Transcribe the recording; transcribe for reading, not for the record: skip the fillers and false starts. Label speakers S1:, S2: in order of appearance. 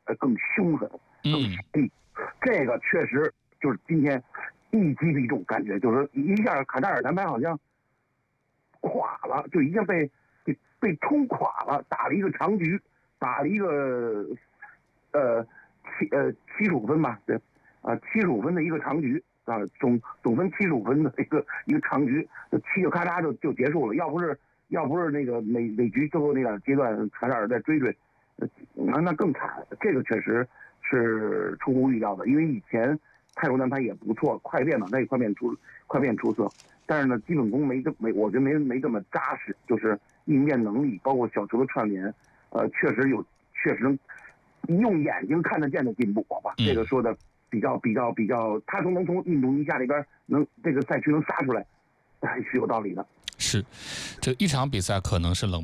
S1: 更凶狠、更犀利。这个确实就是今天一击必中，感觉就是一下卡塔尔男排好像垮了，就已经被冲垮了，打了一个长局，打了一个75分吧，对，75分的一个长局啊，总分75分的一个长局，就咔嚓就结束了。要不是那个每局最后那个阶段卡塔尔再追，那更惨。这个确实是出乎意料的，因为以前泰国男排也不错，快便嘛，他也快便出色，但是呢，基本功我觉得没这么扎实，就是应变能力，包括小球的串联，确实能用眼睛看得见的进步吧。这个说的比较，他能从印度尼西亚那边这个赛区能杀出来，还是有道理的。
S2: 是，这一场比赛可能是冷门。